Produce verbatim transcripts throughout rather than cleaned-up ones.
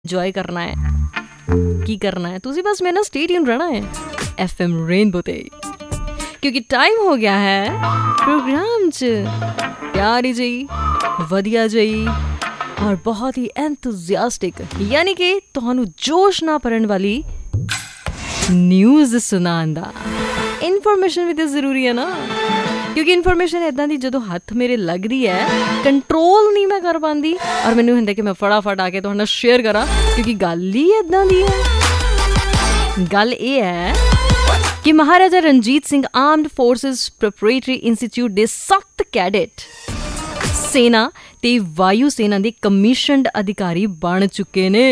Enjoy ਕਰਨਾ ਹੈ। ਕੀ ਕਰਨਾ ਹੈ ਤੁਸੀਂ ਬਸ ਮੇਰੇ ਨਾਲ ਸਟੇ ਟਿਊਨ ਰਹਿਣਾ ਹੈ ਐਫ ਐਮ ਰੇਨਬੋ ਤੇ, ਕਿਉਂਕਿ ਟਾਈਮ ਹੋ ਗਿਆ ਹੈ ਪ੍ਰੋਗਰਾਮ 'ਚ ਪਿਆਰੀ ਜਿਹੀ ਵਧੀਆ ਜਿਹੀ ਔਰ ਬਹੁਤ ਹੀ ਐਂਥੂਜ਼ਿਆਸਟਿਕ ਯਾਨੀ ਕਿ ਤੁਹਾਨੂੰ ਜੋਸ਼ ਨਾ ਭਰਨ ਵਾਲੀ ਨਿਊਜ਼ ਸੁਣਾਉਣ ਦਾ। ਇਨਫੋਰਮੇਸ਼ਨ ਵੀ ਤਾਂ ਜ਼ਰੂਰੀ ਹੈ ਨਾ, ਕਿਉਂਕਿ ਇਨਫੋਰਮੇਸ਼ਨ ਇੱਦਾਂ ਦੀ ਜਦੋਂ ਹੱਥ ਮੇਰੇ ਲੱਗਦੀ ਹੈ ਕੰਟਰੋਲ ਨਹੀਂ ਮੈਂ ਕਰ ਪਾਉਂਦੀ ਔਰ ਮੈਨੂੰ ਹੁੰਦਾ ਕਿ ਮੈਂ ਫਟਾਫਟ ਆ ਕੇ ਤੁਹਾਡੇ ਨਾਲ ਸ਼ੇਅਰ ਕਰਾਂ, ਕਿਉਂਕਿ ਗੱਲ ਹੀ ਇੱਦਾਂ ਦੀ ਹੈ। ਗੱਲ ਇਹ ਹੈ ਕਿ Maharaja Ranjit Singh armed forces preparatory institute ਦੇ ਸੱਤ ਕੈਡੇਟ ਸੈਨਾ ਤੇ ਵਾਯੂ ਸੈਨਾ ਦੇ ਕਮਿਸ਼ਨਡ ਅਧਿਕਾਰੀ ਬਣ ਚੁੱਕੇ ਨੇ।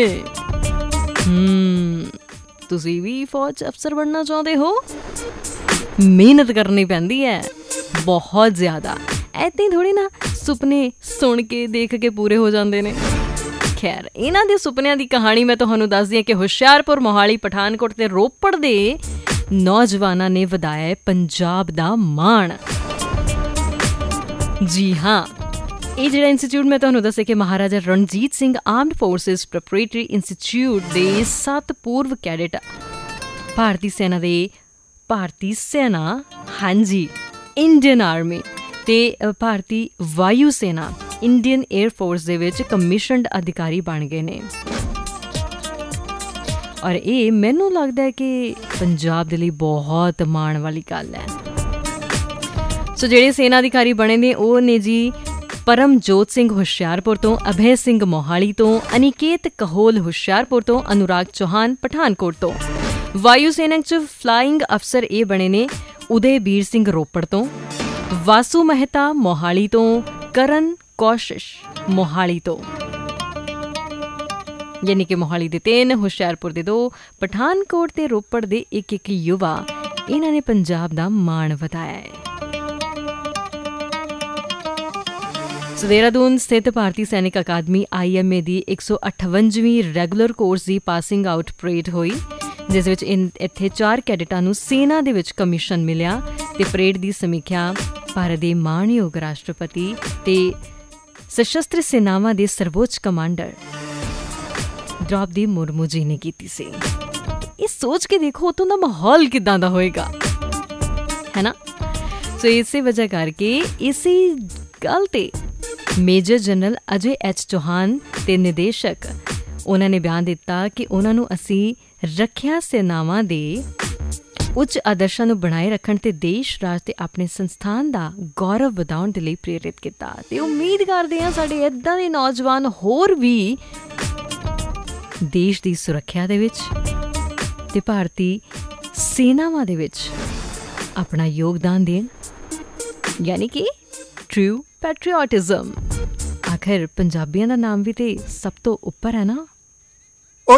ਹਮ ਤੁਸੀਂ ਵੀ ਫੌਜ ਅਫਸਰ ਬਣਨਾ ਚਾਹੁੰਦੇ ਹੋ? ਮਿਹਨਤ ਕਰਨੀ ਪੈਂਦੀ ਹੈ ਬਹੁਤ ਜ਼ਿਆਦਾ, ਐਦਾਂ ਹੀ ਥੋੜ੍ਹੀ ਨਾ ਸੁਪਨੇ ਸੁਣ ਕੇ ਦੇਖ ਕੇ ਪੂਰੇ ਹੋ ਜਾਂਦੇ ਨੇ। ਖੈਰ ਇਹਨਾਂ ਦੇ ਸੁਪਨਿਆਂ ਦੀ ਕਹਾਣੀ ਮੈਂ ਤੁਹਾਨੂੰ ਦੱਸਦੀ ਹਾਂ ਕਿ ਹੁਸ਼ਿਆਰਪੁਰ, ਮੋਹਾਲੀ, ਪਠਾਨਕੋਟ ਤੇ ਰੋਪੜ ਦੇ ਨੌਜਵਾਨਾਂ ਨੇ ਵਧਾਇਆ ਪੰਜਾਬ ਦਾ ਮਾਣ। ਜੀ ਹਾਂ, ਇਹ ਜਿਹੜਾ ਇੰਸਟੀਚਿਊਟ ਮੈਂ ਤੁਹਾਨੂੰ ਦੱਸਿਆ ਕਿ Maharaja Ranjit Singh armed forces preparatory institute ਦੇ ਸੱਤ ਪੂਰਵ ਕੈਡੇਟ ਭਾਰਤੀ ਸੈਨਾ ਦੇ ਭਾਰਤੀ ਸੈਨਾ ਹਾਂਜੀ ਇੰਡੀਅਨ ਆਰਮੀ ਤੇ ਭਾਰਤੀ ਵਾਯੂ ਸੈਨਾ ਇੰਡੀਅਨ ਏਅਰ ਫੋਰਸ ਦੇ ਵਿੱਚ ਕਮਿਸ਼ਨਡ ਅਧਿਕਾਰੀ ਬਣ ਗਏ ਨੇ। ਔਰ ਇਹ ਮੈਨੂੰ ਲੱਗਦਾ ਹੈ ਕਿ ਪੰਜਾਬ ਦੇ ਲਈ ਬਹੁਤ ਮਾਣ ਵਾਲੀ ਗੱਲ ਹੈ। ਸੋ ਜਿਹੜੇ ਸੈਨਾ ਅਧਿਕਾਰੀ ਬਣੇ ਨੇ ਉਹ ਨੇ ਜੀ ਪਰਮਜੋਤ ਸਿੰਘ ਹੁਸ਼ਿਆਰਪੁਰ ਤੋਂ, ਅਭੈ ਸਿੰਘ ਮੋਹਾਲੀ ਤੋਂ, ਅਨਿਕੇਤ ਕਹੋਲ ਹੁਸ਼ਿਆਰਪੁਰ ਤੋਂ, ਅਨੁਰਾਗ ਚੌਹਾਨ ਪਠਾਨਕੋਟ ਤੋਂ। ਵਾਯੂ ਸੈਨਾ 'ਚ ਫਲਾਇੰਗ ਅਫਸਰ ਇਹ ਬਣੇ ਨੇ ਉਦੈਬੀਰ ਸਿੰਘ ਰੋਪੜ ਤੋਂ, ਵਾਸੂ ਮਹਿਤਾ ਮੋਹਾਲੀ ਤੋਂ, ਕਰਨ ਕੌਸ਼ਿਸ਼ ਮੋਹਾਲੀ ਤੋਂ, ਯਾਨੀ ਕਿ ਮੋਹਾਲੀ ਦੇ ਤਿੰਨ, ਹੁਸ਼ਿਆਰਪੁਰ ਦੇ ਦੋ, ਪਠਾਨਕੋਟ ਤੇ ਰੋਪੜ ਦੇ ਇੱਕ ਇੱਕ ਯੁਵਾ। ਇਹਨਾਂ ਨੇ ਪੰਜਾਬ ਦਾ ਮਾਣ ਵਧਾਇਆ ਹੈ। ਦੇਹਰਾਦੂਨ ਸਥਿਤ ਭਾਰਤੀ ਸੈਨਿਕ ਅਕਾਦਮੀ ਆਈ ਐਮ ਏ ਦੀ ਇੱਕ ਸੌ ਅਠਵੰਜਵੀਂ ਰੈਗੂਲਰ ਕੋਰਸ ਦੀ ਪਾਸਿੰਗ ਆਊਟ ਪਰੇਡ ਹੋਈ, ਜਿਸ ਵਿੱਚ ਇੱਥੇ ਚਾਰ ਕੈਡੇਟਾਂ ਨੂੰ ਸੈਨਾ ਦੇ ਵਿੱਚ ਕਮਿਸ਼ਨ ਮਿਲਿਆ ਤੇ ਪਰੇਡ ਦੀ ਸਮੀਖਿਆ ਭਾਰਤ ਦੇ ਮਾਣਯੋਗ ਰਾਸ਼ਟਰਪਤੀ ਤੇ ਸਸ਼ਸਤਰ ਸੈਨਾਵਾਂ ਦੇ ਸਰਵੋੱਚ ਕਮਾਂਡਰ ਦ੍ਰੌਪਦੀ ਮੁਰਮੂ ਜੀ ਨੇ ਕੀਤੀ ਸੀ। ਇਹ ਸੋਚ ਕੇ ਦੇਖੋ ਉਤੋਂ ਦਾ ਮਾਹੌਲ ਕਿੱਦਾਂ ਦਾ ਹੋਏਗਾ, ਹੈ ਨਾ। ਸੋ ਇਸੇ ਵਜ੍ਹਾ ਕਰਕੇ ਇਸੇ ਗੱਲ ਤੇ ਮੇਜਰ ਜਨਰਲ ਅਜੇ ਐਚ ਚੌਹਾਨ ਤੇ ਨਿਦੇਸ਼ਕ ਉਹਨਾਂ ਨੇ ਬਿਆਨ ਦਿੱਤਾ ਕਿ ਉਹਨਾਂ ਨੂੰ ਅਸੀਂ ਰੱਖਿਆ ਸੈਨਾਵਾਂ ਦੇ ਉੱਚ ਆਦਰਸ਼ਾਂ ਨੂੰ ਬਣਾਏ ਰੱਖਣ ਤੇ ਦੇਸ਼ ਰਾਜ ਤੇ ਆਪਣੇ ਸੰਸਥਾਨ ਦਾ ਗੌਰਵ ਵਧਾਉਣ ਦੇ ਲਈ ਪ੍ਰੇਰਿਤ ਕੀਤਾ ਤੇ ਉਮੀਦ ਕਰਦੇ ਹਾਂ ਸਾਡੇ ਇੱਦਾਂ ਦੇ ਨੌਜਵਾਨ ਹੋਰ ਵੀ ਦੇਸ਼ ਦੀ ਸੁਰੱਖਿਆ ਦੇ ਵਿੱਚ ਤੇ ਭਾਰਤੀ ਸੈਨਾਵਾਂ ਦੇ ਵਿੱਚ ਆਪਣਾ ਯੋਗਦਾਨ ਦੇਣ, ਯਾਨੀ ਕਿ ਟਰੂ ਪੈਟਰੀਓਟਿਜ਼ਮ। ਆਖਿਰ ਪੰਜਾਬੀਆਂ ਦਾ ਨਾਮ ਵੀ ਤੇ ਸਭ ਤੋਂ ਉੱਪਰ ਹੈ ਨਾ।